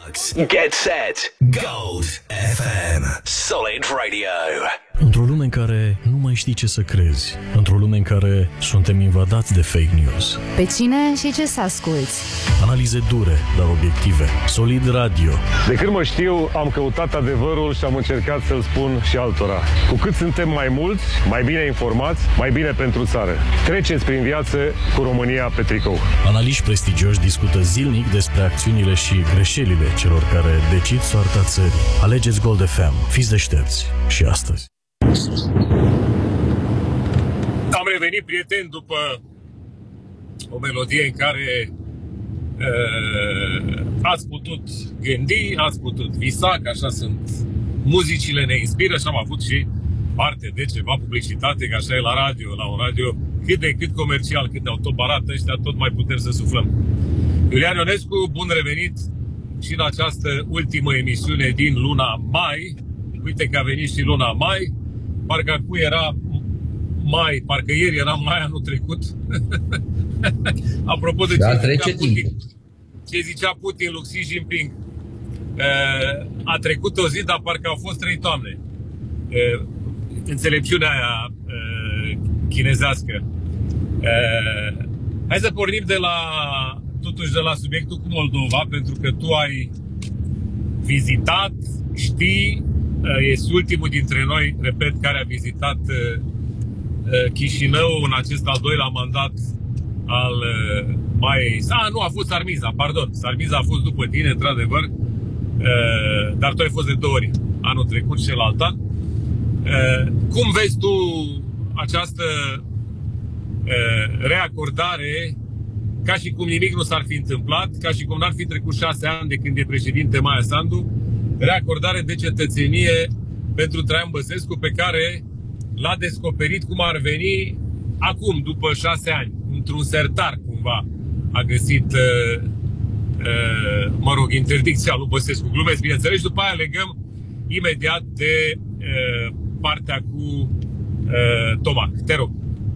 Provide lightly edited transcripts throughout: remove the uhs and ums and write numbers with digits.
Get set. Gold FM. Solid Radio. Într-o lume în care nu mai știi ce să crezi, într-o lume în care suntem invadați de fake news. Pe cine și ce să asculți? Analize dure, dar obiective. Solid Radio. De când mă știu, am căutat adevărul și am încercat să-l spun și altora. Cu cât suntem mai mulți, mai bine informați, mai bine pentru țară. Treceți prin viață cu România pe tricou. Analiști prestigioși discută zilnic despre acțiunile și greșelile celor care decid soarta țării. Alegeți Gold FM. Fiți deștepți. Și astăzi. Am revenit, prieteni, după o melodie în care ați putut gândi, ați putut visa, că așa sunt muzicile, ne inspiră și am avut și parte de ceva publicitate, că așa e la radio, la un radio cât de cât comercial, cât ne-au tot barat ăștia, tot mai putem să suflăm. Iulian Ionescu, bun revenit și în această ultimă emisiune din luna mai. Uite că a venit și luna mai. Parcă acum era mai, parcă ieri era mai anul trecut. Apropo de ce zicea Putin lui Xi Jinping. A trecut o zi, dar parcă au fost 3 toamne. Înțelepciunea aia chinezească. Hai să pornim totuși de la subiectul cu Moldova, pentru că tu ai vizitat, știi, ești ultimul dintre noi, repet, care a vizitat Chișinău în acest al doilea mandat al nu, a fost Sarmiza, pardon. Sarmiza a fost după tine, într-adevăr, dar tu ai fost de 2 ori, anul trecut și celălalt an. Cum vezi tu această reacordare, ca și cum nimic nu s-ar fi întâmplat, ca și cum n-ar fi trecut 6 ani de când e președinte Maia Sandu, reacordare de cetățenie pentru Traian Băsescu, pe care l-a descoperit cum ar veni acum, după 6 ani, într-un sertar cumva a găsit interdicția lui Băsescu. Glumesc, bineînțeles, după aia legăm imediat de partea cu Tomac. Te rog.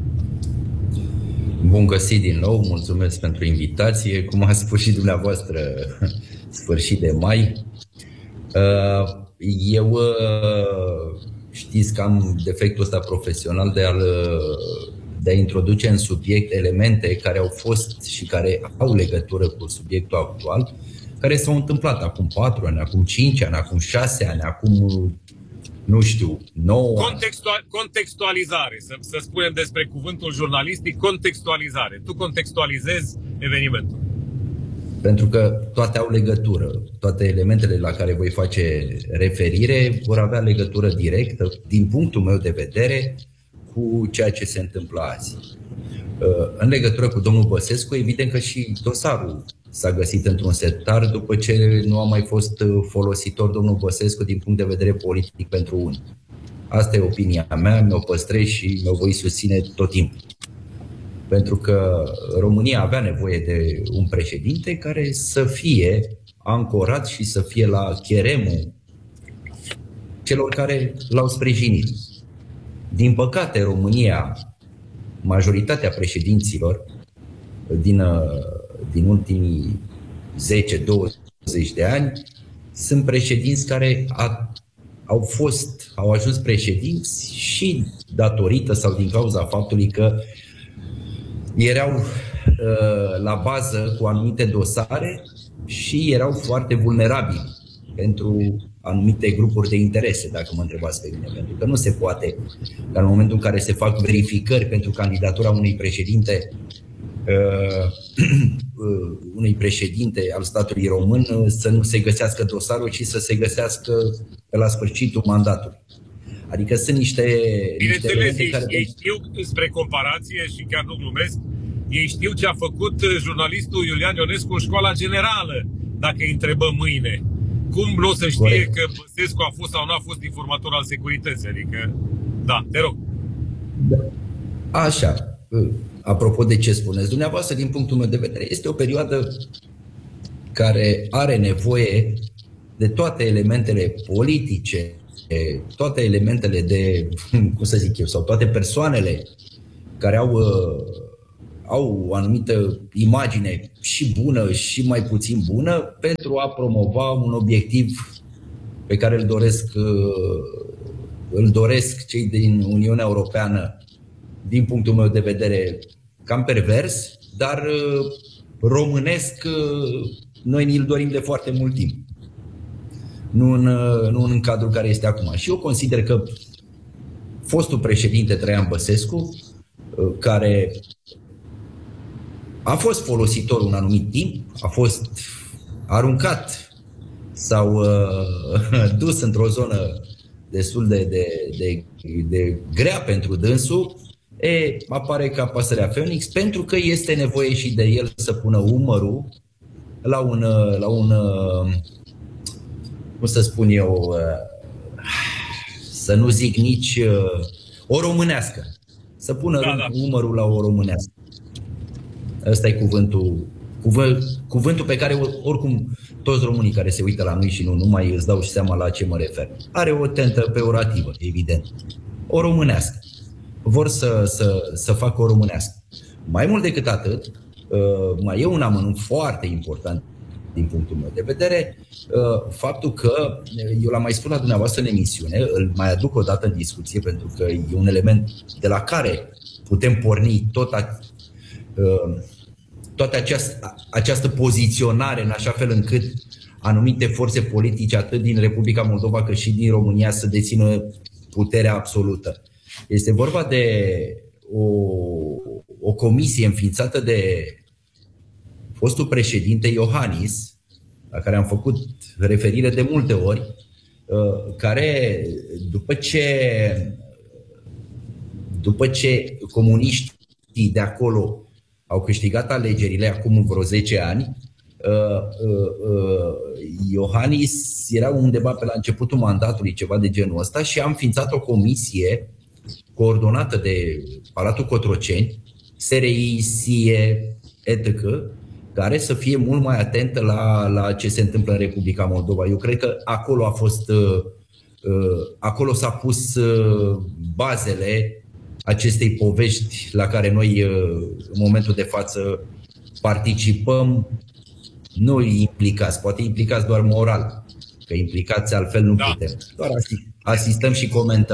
Bun găsit din nou, mulțumesc pentru invitație. Cum a spus și dumneavoastră, sfârșit de mai. Eu știți că am defectul ăsta profesional de a introduce în subiect elemente care au fost și care au legătură cu subiectul actual, care s-au întâmplat acum 4 ani, acum 5 ani, acum 6 ani, acum, nu știu, 9 ani. Contextualizare, să spunem despre cuvântul jurnalistic, contextualizare. Tu contextualizezi evenimentul. Pentru că toate au legătură. Toate elementele la care voi face referire vor avea legătură directă, din punctul meu de vedere, cu ceea ce se întâmplă azi. În legătură cu domnul Băsescu, evident că și dosarul s-a găsit într-un sertar după ce nu a mai fost folositor domnul Băsescu din punct de vedere politic pentru unii. Asta e opinia mea, mi-o păstrez și mi-o voi susține tot timpul. Pentru că România avea nevoie de un președinte care să fie ancorat și să fie la cheremul celor care l-au sprijinit. Din păcate, România, majoritatea președinților din ultimii 10-20 de ani sunt președinți care au ajuns președinți și datorită sau din cauza faptului că erau la bază cu anumite dosare și erau foarte vulnerabili pentru anumite grupuri de interese, dacă mă întrebați pe mine. Pentru că nu se poate ca în momentul în care se fac verificări pentru candidatura unui președinte al statului român să nu se găsească dosarul, ci să se găsească la sfârșitul mandatului. Adică sunt niște... Bineînțeles, ei știu, spre comparație, și chiar nu glumesc, ei știu ce a făcut jurnalistul Iulian Ionescu în școala generală, dacă îi întrebăm mâine. Cum nu o să știe că Băsescu a fost sau nu a fost informator al securității? Adică, da, te rog. Așa, apropo de ce spuneți dumneavoastră, din punctul meu de vedere, este o perioadă care are nevoie de toate elementele politice, toate elementele de, cum să zic eu, sau toate persoanele care au o anumită imagine și bună și mai puțin bună pentru a promova un obiectiv pe care îl doresc cei din Uniunea Europeană, din punctul meu de vedere, cam pervers, dar românesc noi ni-l dorim de foarte mult timp. Nu în cadrul care este acum. Și eu consider că fostul președinte Traian Băsescu, care a fost folositor un anumit timp, a fost aruncat sau dus într-o zonă destul de grea pentru dânsul, apare ca pasărea Phoenix, pentru că este nevoie și de el să pună umărul la un cum să spun eu, să nu zic nici o românească. Să pună umărul la o românească. Ăsta e cuvântul pe care oricum toți românii care se uită la noi și nu mai îți dau și seama la ce mă refer. Are o tentă peorativă, evident. O românească. Vor să facă o românească. Mai mult decât atât, mai e un amănunt foarte important din punctul meu de vedere, faptul că, eu l-am mai spus la dumneavoastră în emisiune, îl mai aduc o dată în discuție, pentru că e un element de la care putem porni toată această poziționare, în așa fel încât anumite forțe politice, atât din Republica Moldova cât și din România, să dețină puterea absolută. Este vorba de o comisie înființată de fostul președinte Iohannis, la care am făcut referire de multe ori, care după ce comuniștii de acolo au câștigat alegerile acum vreo 10 ani, Iohannis era undeva pe la începutul mandatului, ceva de genul ăsta, și a înființat o comisie coordonată de Palatul Cotroceni, SRI, SIE, etc., care să fie mult mai atentă la ce se întâmplă în Republica Moldova. Eu cred că acolo s-a pus bazele acestei povești la care noi în momentul de față participăm, nu implicați, poate implicați doar moral, că implicați altfel nu putem. Doar asistăm și comentăm.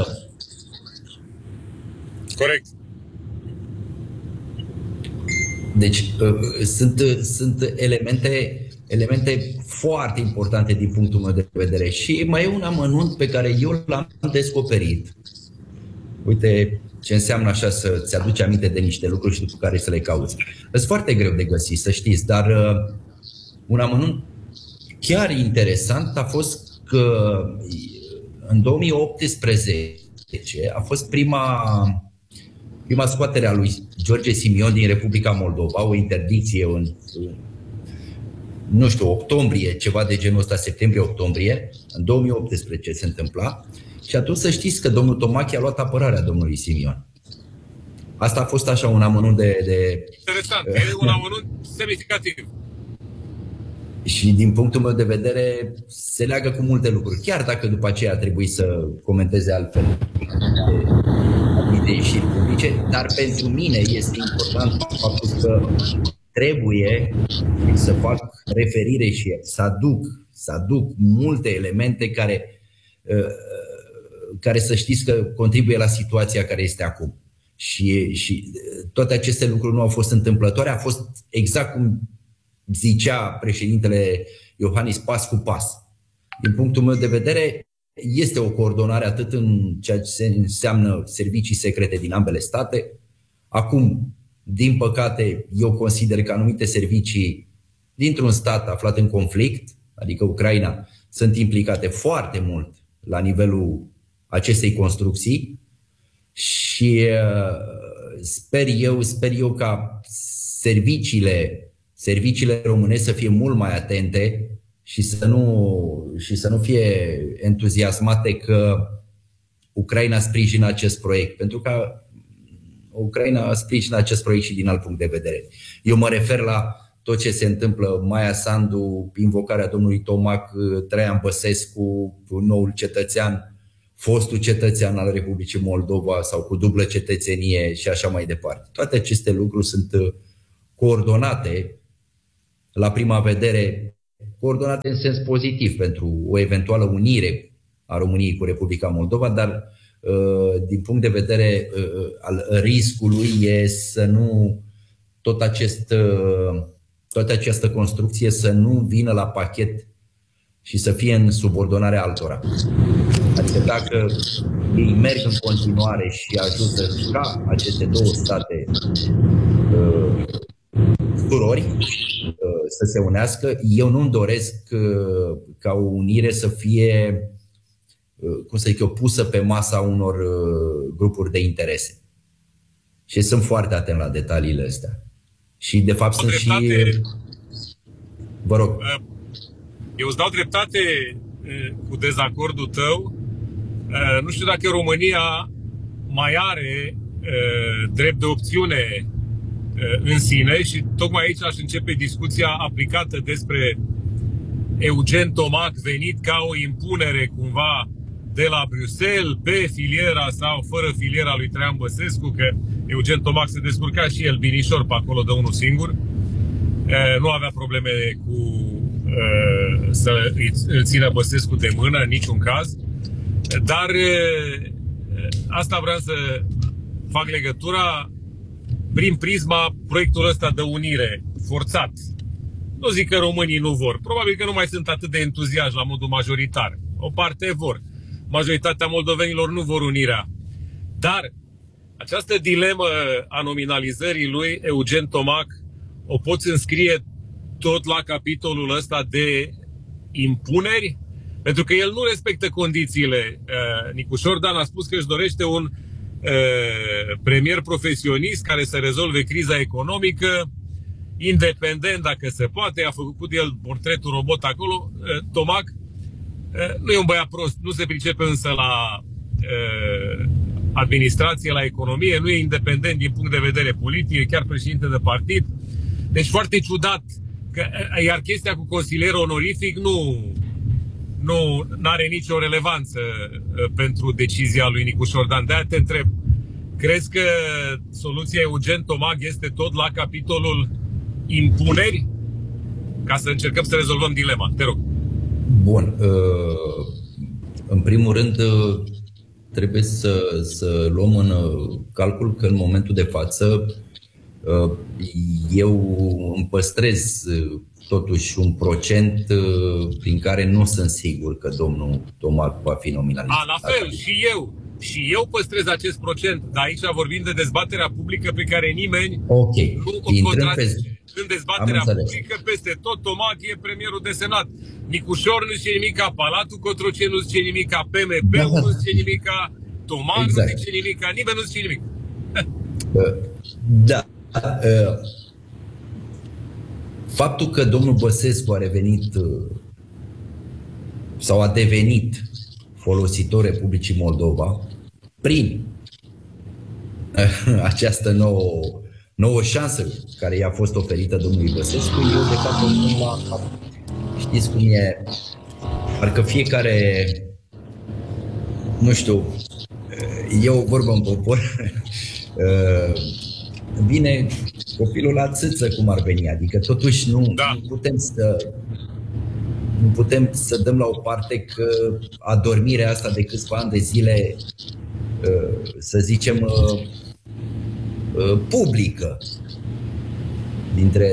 Corect. Deci sunt elemente foarte importante din punctul meu de vedere. Și mai e un amănunt pe care eu l-am descoperit. Uite ce înseamnă așa să-ți aduci aminte de niște lucruri și după care să le cauți. Sunt foarte greu de găsit, să știți, dar un amănunt chiar interesant a fost că în 2018 a fost prima scoatere a lui George Simion din Republica Moldova, o interdicție în octombrie, ceva de genul ăsta, septembrie-octombrie, în 2018 se întâmpla. Și atunci să știți că domnul Tomache a luat apărarea domnului Simion. Asta a fost așa un amănunt de... Interesant, e un amănunt semnificativ. Și din punctul meu de vedere se leagă cu multe lucruri, chiar dacă după aceea a trebuit să comenteze altfel de ieșiri publice, dar pentru mine este important faptul că trebuie să fac referire și să aduc multe elemente care să știți că contribuie la situația care este acum. Și toate aceste lucruri nu au fost întâmplătoare, a fost exact cum zicea președintele Iohannis, pas cu pas. Din punctul meu de vedere, este o coordonare atât în ceea ce înseamnă servicii secrete din ambele state. Acum, din păcate, eu consider că anumite servicii dintr-un stat aflat în conflict, adică Ucraina, sunt implicate foarte mult la nivelul acestei construcții și sper eu ca serviciile românești să fie mult mai atente și să nu fie entuziasmate că Ucraina sprijină acest proiect, pentru că Ucraina sprijină acest proiect și din alt punct de vedere. Eu mă refer la tot ce se întâmplă, Maia Sandu, invocarea domnului Tomac, Traian Băsescu, noul cetățean, fostul cetățean al Republicii Moldova sau cu dublă cetățenie și așa mai departe. Toate aceste lucruri coordonate, la prima vedere, coordonate în sens pozitiv pentru o eventuală unire a României cu Republica Moldova, dar din punct de vedere al riscului e să nu toată această construcție să nu vină la pachet și să fie în subordonarea altora. Adică dacă ei merg în continuare și ajută ca aceste două state surori să se unească, eu nu-mi doresc ca o unire să fie, cum să zic eu, pusă pe masa unor grupuri de interese. Și sunt foarte atent la detaliile astea. Și de fapt sunt și... Vă rog. Eu îți dau dreptate cu dezacordul tău. Nu știu dacă România mai are drept de opțiune în sine și tocmai aici aș începe discuția aplicată despre Eugen Tomac venit ca o impunere cumva de la Bruxelles pe filiera sau fără filiera lui Traian Băsescu, că Eugen Tomac se descurca și el binișor pe acolo de unul singur. Nu avea probleme cu să îl țină Băsescu de mână în niciun caz. Dar asta vreau să fac legătura prin prisma proiectului ăsta de unire forțat. Nu zic că românii nu vor. Probabil că nu mai sunt atât de entuziași la modul majoritar. O parte vor. Majoritatea moldovenilor nu vor unirea. Dar această dilemă a nominalizării lui Eugen Tomac o poți înscrie tot la capitolul ăsta de impuneri? Pentru că el nu respectă condițiile. Nicu Șordan a spus că își dorește un premier profesionist care să rezolve criza economică, independent dacă se poate. A făcut el portretul robot acolo. Tomac nu e un băiat prost, nu se pricepe însă la administrație, la economie, nu e independent din punct de vedere politic, e chiar președinte de partid. Deci foarte ciudat. Iar chestia cu consilier onorific nu are nicio relevanță pentru decizia lui Nicu Șordan. De-aia te întreb, crezi că soluția Eugen Tomac este tot la capitolul impuneri? Ca să încercăm să rezolvăm dilema. Te rog. Bun. În primul rând, trebuie să luăm în calcul că în momentul de față eu îmi păstrez totuși un procent prin care nu sunt sigur că domnul Tomac va fi nominalizat. La fel, și eu păstrez acest procent, dar aici vorbim de dezbaterea publică pe care nimeni nu o contrazice. În dezbaterea publică, peste tot, Tomac e premierul desemnat. Nicușor nu zice nimic, Palatul Cotroceni nu zice nimic, PMP-ul nu zice nimic, Tomac nu zice nimic, nimeni nu zice nimic. Da. Faptul că domnul Băsescu a revenit sau a devenit folositor Republicii Moldova prin această nouă șansă care i-a fost oferită domnului Băsescu, eu de fapt știți cum e, parcă fiecare, nu știu, e o vorbă în popor, vine copilul la țâță, cum ar veni, adică totuși nu putem să dăm la o parte că adormirea asta de câțiva ani de zile, să zicem, publică dintre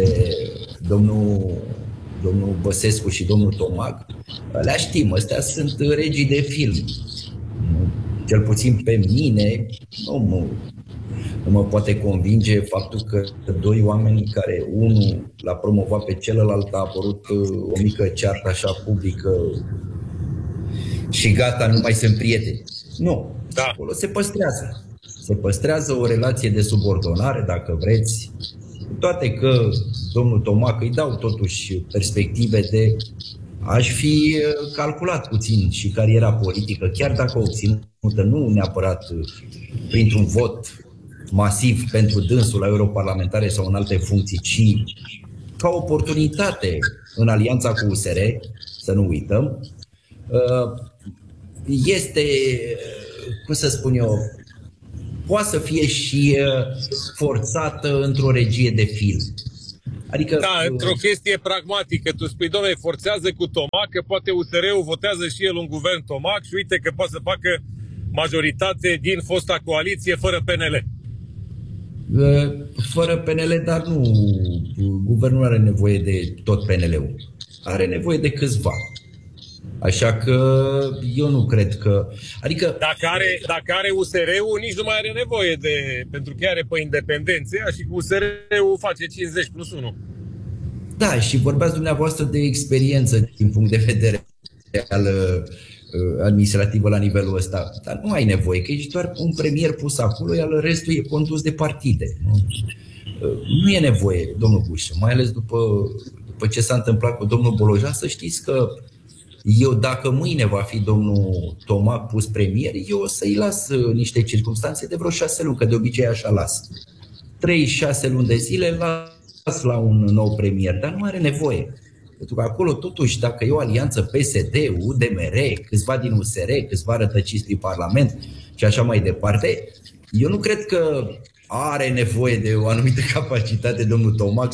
domnul Băsescu și domnul Tomac, le știm, ăstea sunt regii de film. Cel puțin pe mine nu mă poate convinge faptul că doi oameni care unul l-a promovat pe celălalt, a apărut o mică ceartă așa publică și gata, nu mai sunt prieteni. Nu, acolo se păstrează. Se păstrează o relație de subordonare, dacă vreți, cu toate că domnul Tomac îi dau totuși perspective de aș fi calculat puțin și cariera politică, chiar dacă obținută nu neapărat printr-un vot masiv pentru dânsul la europarlamentare sau în alte funcții, ci ca oportunitate în alianța cu USR, să nu uităm, este, cum să spun eu, poate să fie și forțată într-o regie de film. Adică, da, într-o chestie pragmatică, tu spui, doamne, forțează cu Tomac, că poate USR-ul votează și el un guvern Tomac și uite că poate să facă majoritate din fosta coaliție fără PNL. Fără PNL, dar nu, guvernul nu are nevoie de tot PNL-ul. Are nevoie de câțiva. Așa că eu nu cred că... Adică... Dacă are USR-ul, nici nu mai are nevoie de... Pentru că are pe independențe și cu USR-ul face 50+1. Da, și vorbeați dumneavoastră de experiență din punct de vedere al administrativă la nivelul ăsta. Dar nu ai nevoie, că ești doar un premier pus acolo, iar restul e condus de partide. Nu e nevoie, domnul Bușă, mai ales după ce s-a întâmplat cu domnul Bolojan, să știți că eu, dacă mâine va fi domnul Tomac pus premier, eu o să-i las niște circunstanțe de vreo 6 luni, că de obicei așa las. 3-6 luni de zile las la un nou premier, dar nu are nevoie. Pentru că acolo, totuși, dacă e o alianță PSD, UDMR, câțiva din USR, câțiva rătăciți din Parlament și așa mai departe, eu nu cred că are nevoie de o anumită capacitate domnul Tomac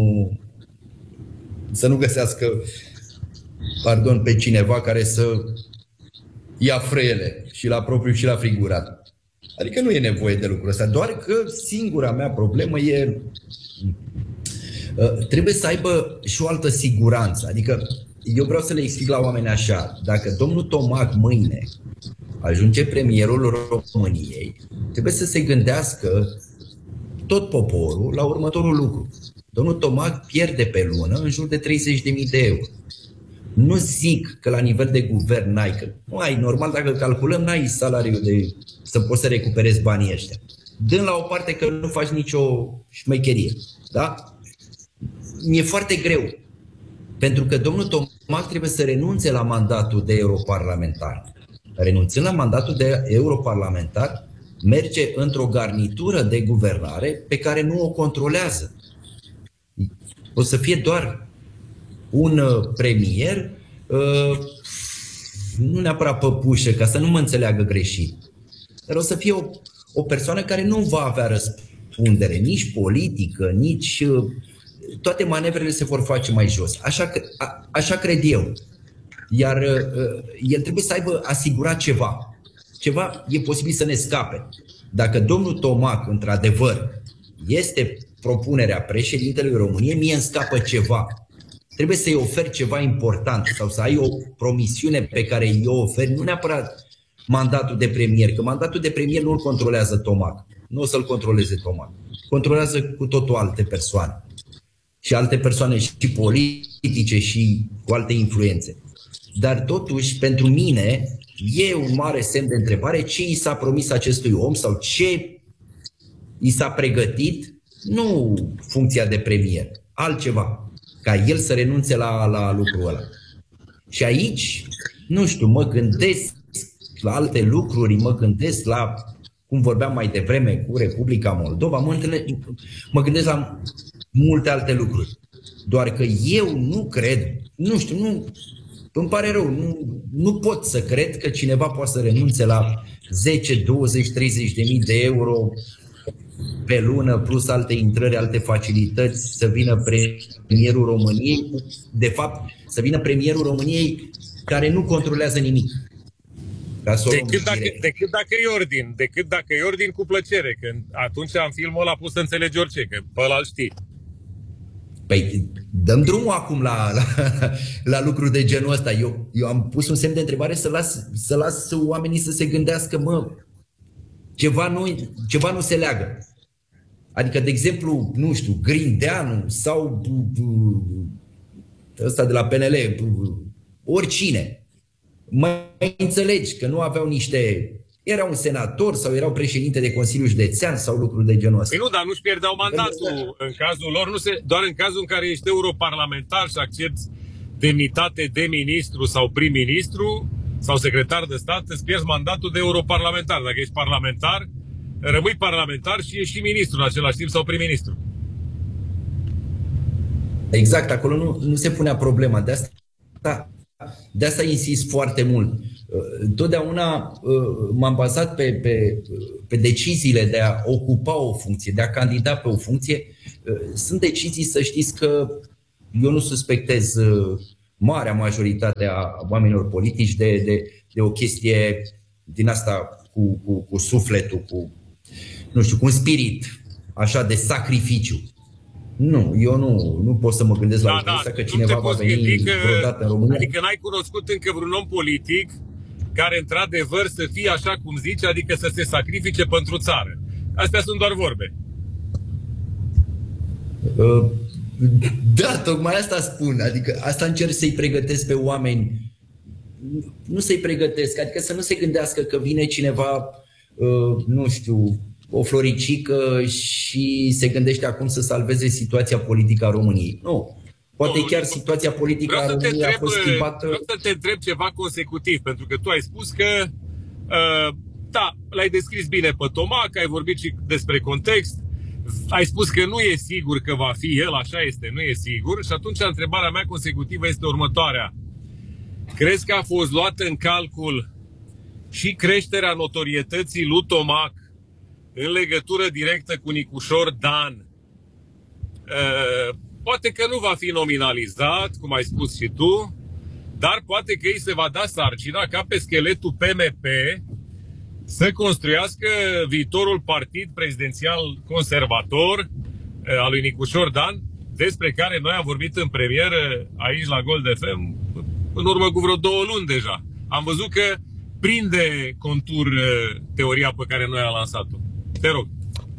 să nu găsească pe cineva care să ia frâiele și la propriu și la figurat. Adică nu e nevoie de lucrul ăsta, doar că singura mea problemă e trebuie să aibă și o altă siguranță. Adică eu vreau să le explic la oameni așa: dacă domnul Tomac mâine ajunge premierul României, trebuie să se gândească tot poporul la următorul lucru. Domnul Tomac pierde pe lună în jur de 30.000 de euro. Nu zic că la nivel de guvern n-ai, că nu ai, normal, dacă calculăm, n-ai salariul să poți să recuperezi banii ăștia. Dând la o parte că nu faci nicio șmecherie. Da? Mi-e foarte greu. Pentru că domnul Tomac trebuie să renunțe la mandatul de europarlamentar. Renunțând la mandatul de europarlamentar, merge într-o garnitură de guvernare pe care nu o controlează. O să fie doar un premier, nu neapărat păpușă, ca să nu mă înțeleagă greșit, dar o să fie o persoană care nu va avea răspundere, nici politică, nici... Toate manevrele se vor face mai jos. Așa cred eu. Iar el trebuie să aibă asigurat ceva. Ceva e posibil să ne scape. Dacă domnul Tomac, într-adevăr, este propunerea președintelui României, mie îmi scapă ceva. Trebuie să-i oferi ceva important sau să ai o promisiune pe care i-o oferi, nu neapărat mandatul de premier, că mandatul de premier nu-l controlează Tomac. Nu o să-l controleze Tomac. Controlează cu totul alte persoane. Și alte persoane și politice și cu alte influențe. Dar totuși, pentru mine, e un mare semn de întrebare ce i s-a promis acestui om sau ce i s-a pregătit, nu funcția de premier, altceva, ca el să renunțe la lucrul ăla. Și aici, nu știu, mă gândesc la alte lucruri, mă gândesc la, cum vorbeam mai devreme cu Republica Moldova, mă gândesc la multe alte lucruri. Doar că eu nu cred, nu știu, îmi pare rău, nu pot să cred că cineva poate să renunțe la 10, 20, 30 de mii de euro pe lună, plus alte intrări, alte facilități, să vină premierul României, de fapt, să vină premierul României care nu controlează nimic. Decât dacă e ordin cu plăcere, că atunci am filmul ăla pus să înțelegi orice, că pe ăla îl știi. Păi dăm drumul acum la lucruri de genul ăsta. Eu am pus un semn de întrebare să las oamenii să se gândească, ceva nu se leagă. Adică, de exemplu, nu știu, Grindeanu sau ăsta de la PNL, oricine. Mai înțelegi că nu aveau niște... Era un senator sau erau președinte de Consiliu Județean sau lucruri de genul ăsta. Păi nu, dar nu-și pierdeau mandatul în cazul lor, doar în cazul în care ești europarlamentar și accepti demnitate de ministru sau prim-ministru sau secretar de stat, îți pierzi mandatul de europarlamentar. Dacă ești parlamentar, rămâi parlamentar și ești și ministru în același timp sau prim-ministru. Exact, acolo nu se punea problema. De asta insist foarte mult. Totdeauna m-am bazat pe deciziile de a ocupa o funcție, de a candida pe o funcție, sunt decizii, să știți că eu nu suspectez marea majoritate a oamenilor politici de o chestie din asta cu sufletul, cu un spirit așa de sacrificiu. Nu, eu nu pot să mă gândesc la asta că cineva va veni vreodată în România. Adică n-ai cunoscut încă vreun om politic care într-adevăr să fie așa cum zice, adică să se sacrifice pentru țară. Astea sunt doar vorbe. Da, tocmai asta spun. Adică asta încerc să-i pregătesc pe oameni. Nu să-i pregătesc, adică să nu se gândească că vine cineva, o floricică și se gândește acum să salveze situația politică a României. Nu. Poate chiar situația politică a României a fost schimbată. Vreau să te întreb ceva consecutiv, pentru că tu ai spus că da, l-ai descris bine pe Tomac, ai vorbit și despre context, ai spus că nu e sigur că va fi el, așa este, nu e sigur, și atunci întrebarea mea consecutivă este următoarea. Crezi că a fost luată în calcul și creșterea notorietății lui Tomac în legătură directă cu Nicușor Dan? Poate că nu va fi nominalizat, cum ai spus și tu, dar poate că îi se va da sarcina ca pe scheletul PMP să construiască viitorul partid prezidențial conservator al lui Nicușor Dan, despre care noi am vorbit în premieră aici la Gold FM în urmă cu vreo 2 luni deja. Am văzut că prinde contur teoria pe care noi am lansat-o. Te rog.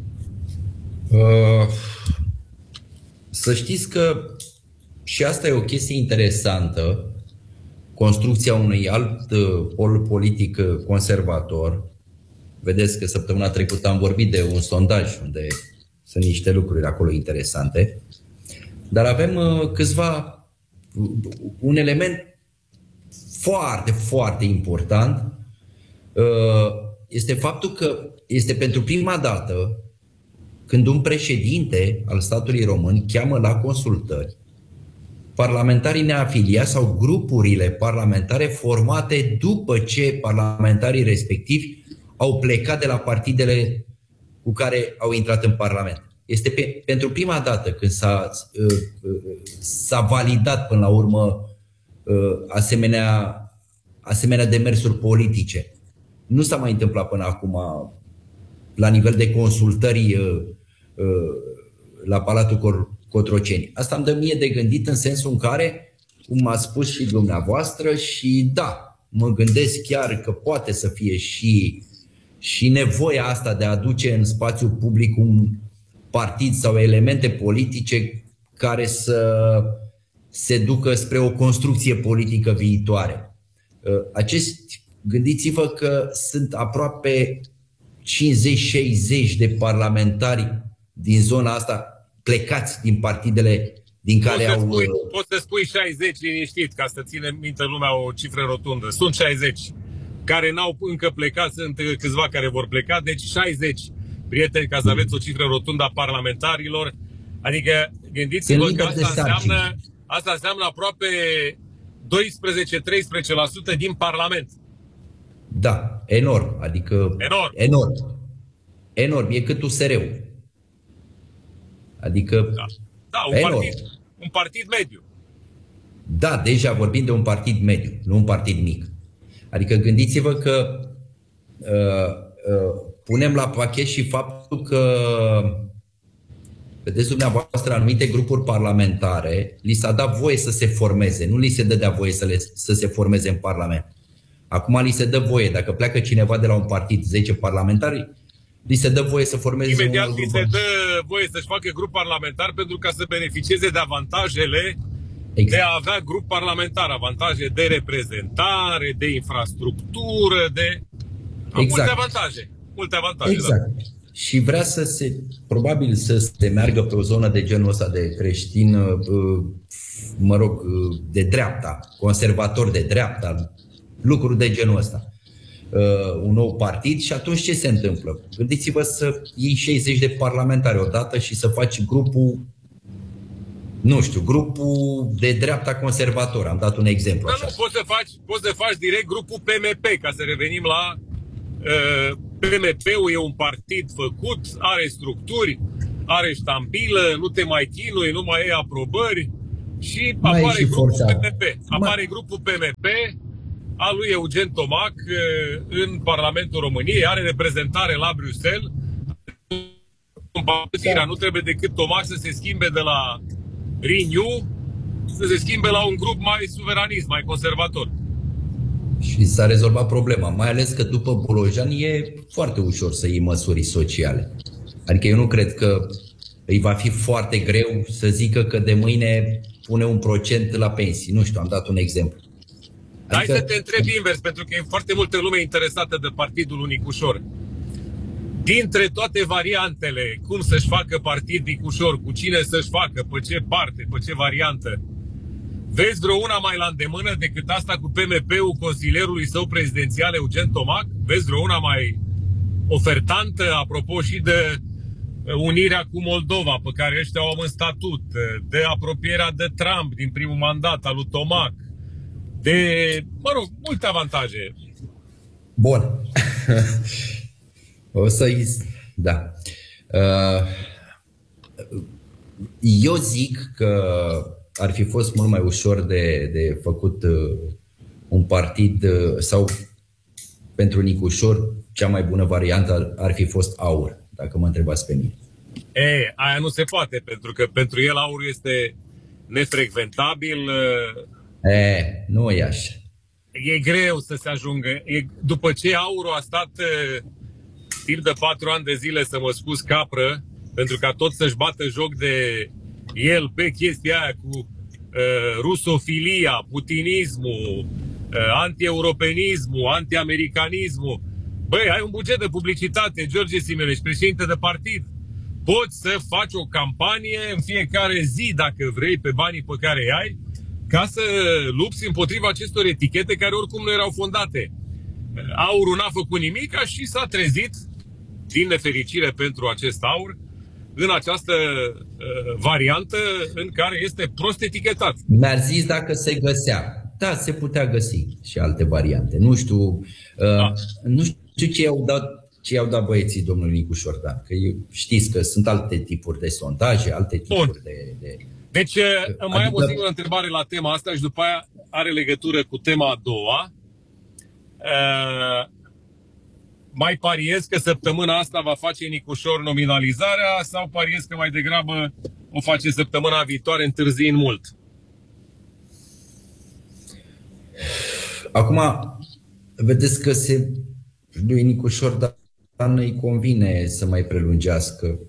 Să știți că și asta e o chestie interesantă, construcția unui alt pol politic conservator. Vedeți că săptămâna trecută am vorbit de un sondaj unde sunt niște lucruri acolo interesante. Dar avem un element foarte, foarte important este faptul că este pentru prima dată când un președinte al statului român cheamă la consultări parlamentarii neafiliați sau grupurile parlamentare formate după ce parlamentarii respectivi au plecat de la partidele cu care au intrat în Parlament. Este pentru prima dată când s-a validat până la urmă asemenea demersuri politice. Nu s-a mai întâmplat până acum la nivel de consultări la Palatul Cotroceni. Asta îmi dă mie de gândit în sensul în care, cum a spus și dumneavoastră, și da, mă gândesc chiar că poate să fie și nevoia asta de a aduce în spațiul public un partid sau elemente politice care să se ducă spre o construcție politică viitoare. Gândiți-vă că sunt aproape 50-60 de parlamentari din zona asta plecați din partidele din care Poți să spui 60 liniștit, ca să ține minte lumea o cifră rotundă. Sunt 60 care n-au încă plecat, sunt câțiva care vor pleca, deci 60 prieteni, ca să aveți o cifră rotundă a parlamentarilor. Adică gândiți-vă că asta înseamnă aproape 12-13% din Parlament. Da, enorm. Adică enorm. E cât USR-ul. Adică un partid mediu. Da, deja vorbim de un partid mediu, nu un partid mic. Adică gândiți-vă că punem la pachet și faptul că, vedeți dumneavoastră, anumite grupuri parlamentare li s-a dat voie să se formeze, nu li se dădea voie să se formeze în Parlament. Acum li se dă voie, dacă pleacă cineva de la un partid, 10 parlamentari, li se dă voie să formeze imediat li se dă voie să-și facă grup parlamentar pentru ca să beneficieze de avantajele de a avea grup parlamentar, avantaje de reprezentare, de infrastructură, de multe avantaje. Exact. Da. Și vrea probabil să se meargă pe o zonă de genul ăsta de creștin, de dreapta, conservator de dreapta, lucruri de genul ăsta. Un nou partid și atunci ce se întâmplă? Gândiți-vă să iei 60 de parlamentari odată și să faci grupul de dreapta conservator. Am dat un exemplu așa. Nu, poți să faci direct grupul PMP, ca să revenim la PMP-ul e un partid făcut, are structuri, are ștampilă, nu te mai chinui, nu mai iei aprobări și mai apare grupul PMP. Apare grupul PMP al lui Eugen Tomac în Parlamentul României, are reprezentare la Bruxelles. Nu trebuie decât Tomac să se schimbe de la Renew, să se schimbe la un grup mai suveranist, mai conservator. Și s-a rezolvat problema, mai ales că după Bolojan e foarte ușor să iei măsuri sociale. Adică eu nu cred că îi va fi foarte greu să zică că de mâine pune 1% la pensii. Nu știu, am dat un exemplu. Hai să te întreb invers, pentru că e foarte multă lume interesată de Partidul Nicușor. Dintre toate variantele, cum să-și facă partid Nicușor, cu cine să-și facă, pe ce parte, pe ce variantă, vezi vreo una mai la îndemână decât asta cu PMP-ul consilierului său prezidențial Eugen Tomac? Vezi vreo una mai ofertantă, apropo și de unirea cu Moldova, pe care ăștia o au în statut, de apropierea de Trump din primul mandat al lui Tomac, de, multe avantaje. Bun. O să-i... Da. Eu zic că ar fi fost mult mai ușor de făcut un partid sau pentru Nicușor cea mai bună variantă ar fi fost AUR, dacă mă întrebați pe mine. Aia nu se poate, pentru că pentru el AUR este nefrecventabil. Nu e așa. E greu să se ajungă. După ce AUR a stat timp de 4 ani de zile să mă scuz capră, pentru ca tot să-și bată joc de el pe chestia aia cu rusofilia, putinismul, anti-europenismul, anti-americanismul. Băi, ai un buget de publicitate, George Simeoneș, președinte de partid. Poți să faci o campanie în fiecare zi, dacă vrei, pe banii pe care îi ai, ca să lupți împotriva acestor etichete care oricum nu erau fondate. AUR-ul n-a făcut nimic și s-a trezit, din nefericire pentru acest AUR, în această variantă în care este prost etichetat. Mi-ar zis dacă se găsea. Da, se putea găsi și alte variante. Nu știu, nu știu ce i-au dat băieții domnului Nicușor Dan. Că știți că sunt alte tipuri de sondaje, alte tipuri de... Deci, mai am o singură întrebare la tema asta și după aia are legătură cu tema a doua. Mai pariez că săptămâna asta va face Nicușor nominalizarea sau pariez că mai degrabă o face săptămâna viitoare, întârziind mult? Acum, vedeți că lui Nicușor Dan îi convine să mai prelungească.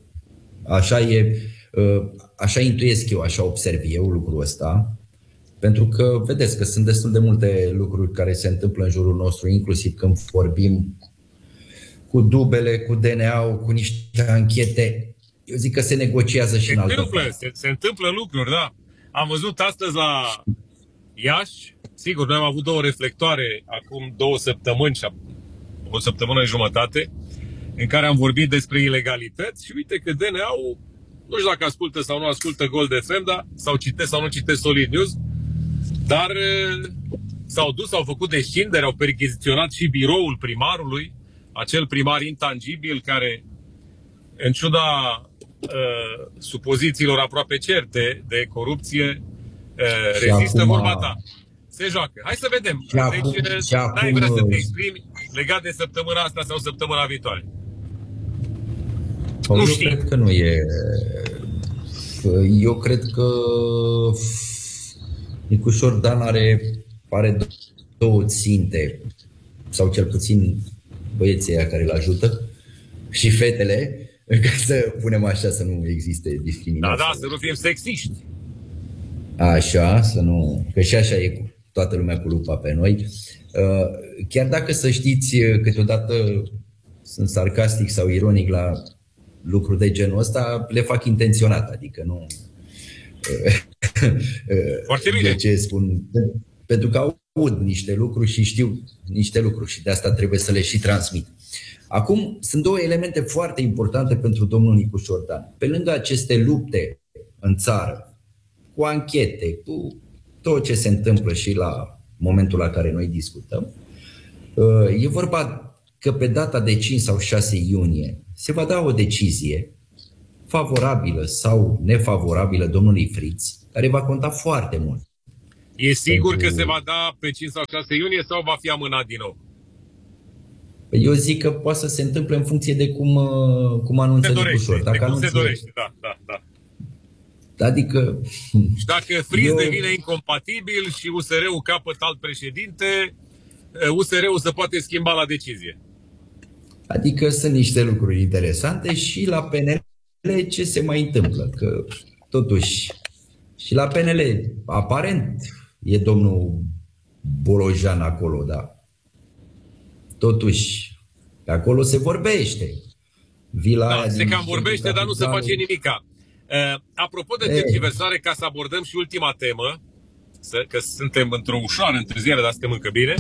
Așa intuiesc eu, așa observ eu lucrul ăsta. Pentru că vedeți că sunt destul de multe lucruri care se întâmplă în jurul nostru, inclusiv când vorbim cu dubele, cu DNA-ul, cu niște anchete. Eu zic că se negociază și în altă parte. Se întâmplă lucruri, da. Am văzut astăzi la Iași, sigur, noi am avut 2 reflectoare acum 2 săptămâni și o săptămână și jumătate, în care am vorbit despre ilegalități și uite că DNA-ul, nu știu dacă ascultă sau nu ascultă Gold FM, dar sau citesc sau nu citesc Solid News, dar s-au dus, au făcut descindere, au percheziționat și biroul primarului, acel primar intangibil care, în ciuda supozițiilor aproape certe de corupție, rezistă vorba ta. Se joacă. Hai să vedem. Deci, n-ai vrea să te exprimi legat de săptămâna asta sau săptămâna viitoare? Nu știu. Eu cred că nu e. Eu cred că Nicușor Dan are 2 ținte, sau cel puțin băieții aia care îl ajută și fetele, ca să punem așa, să nu existe discriminare. Da, să nu fim sexiști. Așa, să nu... Că și așa e cu toată lumea cu lupa pe noi. Chiar dacă, să știți, câteodată sunt sarcastic sau ironic la lucruri de genul ăsta, le fac intenționat, adică nu... Foarte bine. De ce spun? Pentru că aud niște lucruri și știu niște lucruri și de asta trebuie să le și transmit. Acum, sunt 2 elemente foarte importante pentru domnul Nicușor Dan. Pe lângă aceste lupte în țară, cu anchete, cu tot ce se întâmplă și la momentul la care noi discutăm, e vorba că pe data de 5 sau 6 iunie se va da o decizie favorabilă sau nefavorabilă domnului Fritz, care va conta foarte mult. E sigur că se va da pe 5 sau 6 iunie sau va fi amânat din nou? Eu zic că poate să se întâmple în funcție de cum anunță Nicușor. Dacă anunță... se dorește, da. Adică... Și dacă Fritz devine incompatibil și USR-ul capătă alt președinte, USR-ul se poate schimba la decizie. Adică sunt niște lucruri interesante și la PNL ce se mai întâmplă? Că totuși și la PNL aparent e domnul Bolojan acolo, da. Totuși, pe acolo se vorbește. Se cam vorbește, dar nu se face nimica. Apropo de tergiversare, ca să abordăm și ultima temă, că suntem într-o ușoară întârziere, dar suntem încă bine,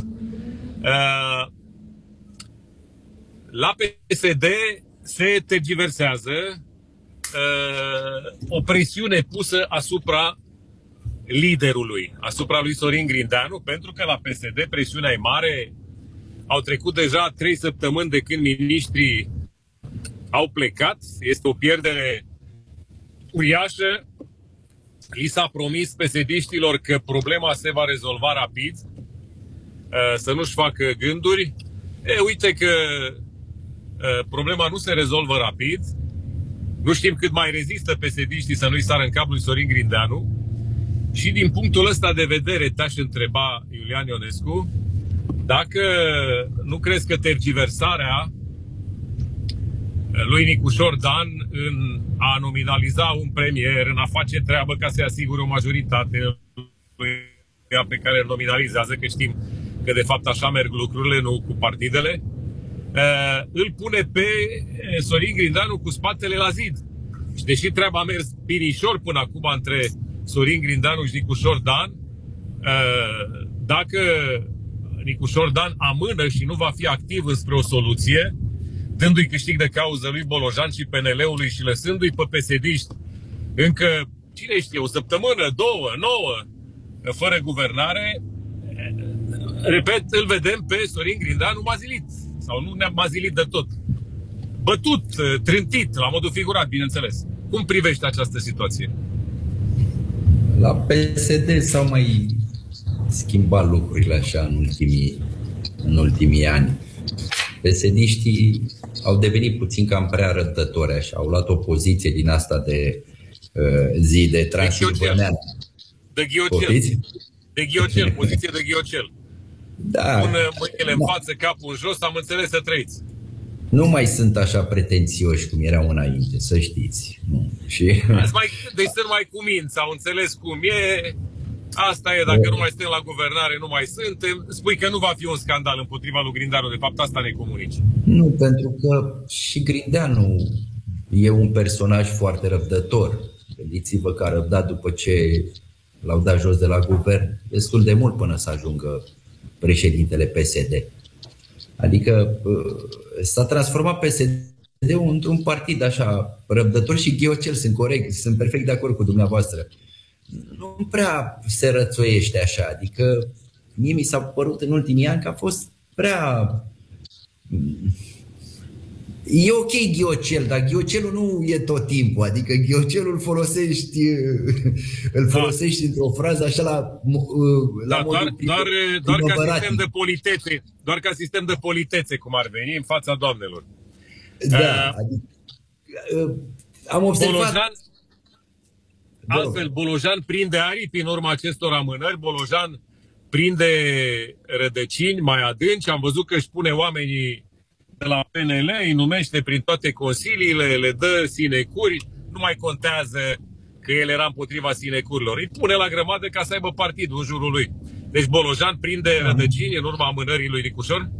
la PSD se tergiversează o presiune pusă asupra liderului, asupra lui Sorin Grindeanu, pentru că la PSD presiunea e mare. Au trecut deja 3 săptămâni de când miniștrii au plecat. Este o pierdere uriașă. Li s-a promis PSD-știlor că problema se va rezolva rapid, să nu-și facă gânduri. Uite că problema nu se rezolvă rapid. Nu știm cât mai rezistă PSD-știi să nu-i sară în cap lui Sorin Grindeanu. Și din punctul ăsta de vedere te-aș întreba, Iulian Ionescu, dacă nu crezi că tergiversarea lui Nicușor Dan în a nominaliza un premier, în a face treabă ca să asigure o majoritate pe care îl nominalizează, că știm că de fapt așa merg lucrurile, nu cu partidele, îl pune pe Sorin Grindeanu cu spatele la zid. Și deși treaba a mers binișor până acum între Sorin Grindeanu și Nicușor Dan, dacă Nicușor Dan amână și nu va fi activ înspre o soluție, dându-i câștig de cauză lui Bolojan și PNL-ului și lăsându-i pe PSD-ști încă, cine știe, o săptămână, 2, 9, fără guvernare, repet, îl vedem pe Sorin Grindeanu mazilit. Sau nu ne-a mazilit de tot. Bătut, trântit, la modul figurat, bineînțeles. Cum privești această situație? La PSD s-au mai schimbat lucrurile așa în ultimii ani. PSD-știi au devenit puțin cam prea răbdători așa. Au luat o poziție din asta de zi de Transilvanean. De ghiocel. De ghiocel, poziție de ghiocel. Da. Pun mâinile în față, capul în jos, am înțeles, să trăiți. Nu mai sunt așa pretențioși cum erau înainte, să știți. Și... Deci sunt mai cuminți, au înțeles cum e. Asta e, dacă nu mai suntem la guvernare, nu mai suntem. Spui că nu va fi un scandal împotriva lui Grindeanu, de fapt asta ne comunici. Nu, pentru că și Grindeanu e un personaj foarte răbdător. Gândiți-vă că a răbdat după ce l-au dat jos de la guvern destul de mult până să ajungă președintele PSD. Adică s-a transformat PSD-ul într-un partid așa răbdător și ghiocel, sunt perfect de acord cu dumneavoastră. Nu prea se rățoiește așa, adică mie mi s-a părut în ultimii ani că a fost prea... E ok ghiocel, dar ghiocelul nu e tot timpul, adică ghiocelul îl folosești într-o frază așa la modul doar ca sistem de politețe, doar ca sistem de politețe, cum ar veni, în fața doamnelor. Da, adică, am observat... Altfel, Bolojan prinde aripi în urma acestor amânări, Bolojan prinde rădăcini mai adânci, am văzut că își pune oamenii de la PNL, îi numește prin toate consiliile, le dă sinecuri, nu mai contează că el era împotriva sinecurilor. Îi pune la grămadă ca să aibă partidul în jurul lui. Deci Bolojan prinde rădăcini în urma amânării lui Nicușor?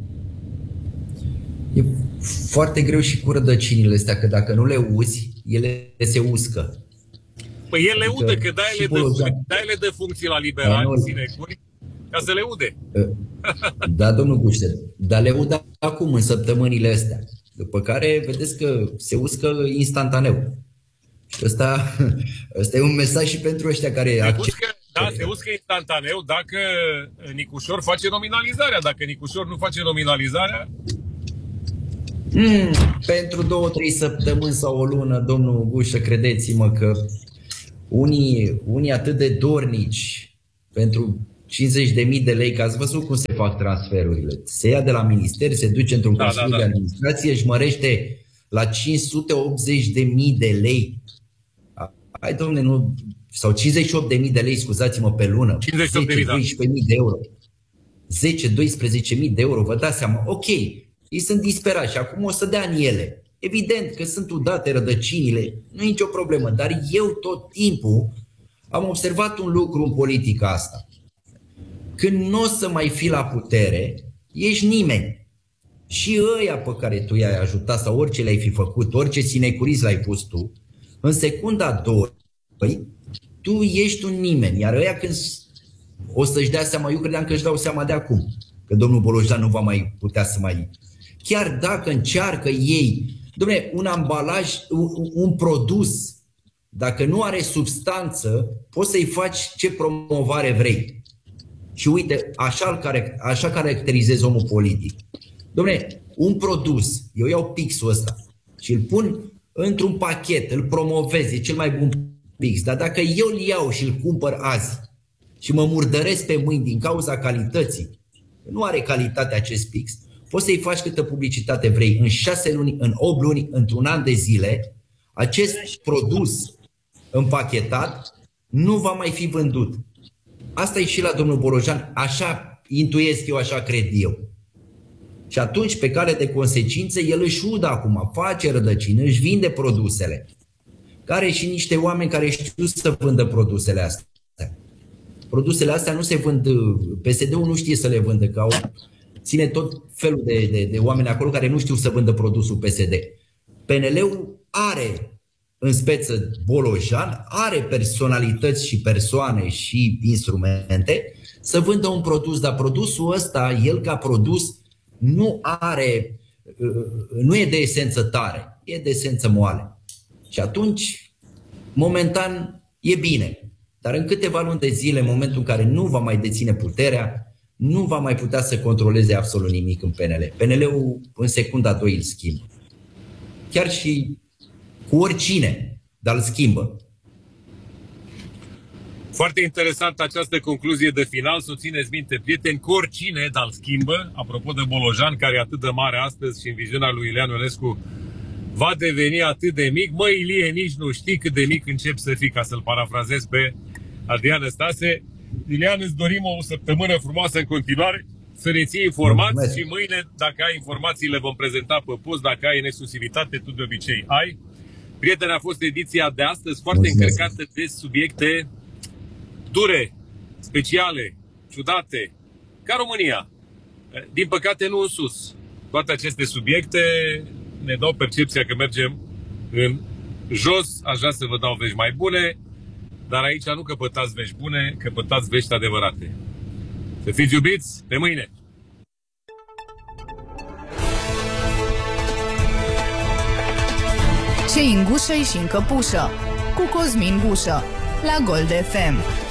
E foarte greu și cu rădăcinile astea, că dacă nu le uzi, ele se uscă. Păi el le udă, că dai-le de funcții la liberali, sinecuri, ca să le ude. Da, domnul Guște, dar le udă acum, în săptămânile astea. După care, vedeți că se uscă instantaneu. Și ăsta e un mesaj și pentru ăștia care... Se uscă instantaneu dacă Nicușor face nominalizarea. Dacă Nicușor nu face nominalizarea... Pentru 2-3 săptămâni sau o lună, domnul Gușă, credeți-mă că unii atât de dornici pentru 50.000 de lei, că ați văzut cum se fac transferurile. Se ia de la minister, se duce într-un consiliu de administrație, își mărește la 580.000 de lei. Hai, domnule, nu... Sau 58.000 de lei, scuzați-mă, pe lună. 10-12.000 de euro. 10-12.000 de euro, vă dați seama. Ok, ei sunt disperați și acum o să dea în ele. Evident că sunt udate rădăcinile, nu e nicio problemă, dar eu tot timpul am observat un lucru în politica asta. Când nu o să mai fi la putere, ești nimeni. Și ăia pe care tu i-ai ajutat sau orice le-ai fi făcut, orice sinecuriz l-ai pus tu, în secunda 2, tu ești un nimeni. Iar ăia când o să-și dea seama, eu credeam că își dau seama de acum, că domnul Bolojan nu va mai putea să mai... Chiar dacă încearcă ei, dom'le, un ambalaj, un produs, dacă nu are substanță, poți să-i faci ce promovare vrei. Și uite, așa caracterizezi omul politic. Dom'le, un produs, eu iau pixul ăsta și îl pun într-un pachet, îl promovez, e cel mai bun pix. Dar dacă eu îl iau și îl cumpăr azi și mă murdăresc pe mâini din cauza calității, nu are calitate acest pix, poți să-i faci câtă publicitate vrei. În 6 luni, în 8 luni, într-un an de zile, acest produs împachetat nu va mai fi vândut. Asta e și la domnul Bolojan, așa intuiesc eu, așa cred eu. Și atunci, pe cale de consecință, el își udă acum, face rădăcini, își vinde produsele. Care și niște oameni care știu să vândă produsele astea. Produsele astea nu se vând, PSD-ul nu știe să le vândă, că ține tot felul de oameni acolo care nu știu să vândă produsul PSD. PNL-ul are în speță Bolojan, are personalități și persoane și instrumente să vândă un produs, dar produsul ăsta, el ca produs, nu e de esență tare, e de esență moale. Și atunci, momentan, e bine. Dar în câteva luni de zile, în momentul în care nu va mai deține puterea, nu va mai putea să controleze absolut nimic în PNL. PNL-ul în secunda 2 îl schimbă. Chiar și cu oricine, dar îl schimbă. Foarte interesant această concluzie de final, să o țineți minte, prieteni, cu oricine, dar îl schimbă. Apropo de Bolojan, care e atât de mare astăzi și în viziunea lui Iulian Ionescu va deveni atât de mic. Măi, Ilie, nici nu știi cât de mic încep să fii, ca să-l parafrazez pe Adrian Stase. Iulian, îți dorim o săptămână frumoasă în continuare, să ne ții informați și mâine, dacă ai informații, le vom prezenta pe post, dacă ai în exclusivitate, tu de obicei ai. Prieteni, a fost ediția de astăzi foarte încărcată de subiecte dure, speciale, ciudate, ca România. Din păcate nu în sus. Toate aceste subiecte ne dau percepția că mergem în jos. Aș vrea să vă dau vești mai bune, dar aici nu căpătați vești bune, căpătați vești adevărate. Să fiți iubiți, de mâine! Ce-i în gușă și în căpușă, cu Cosmin Gușă, la Gold FM.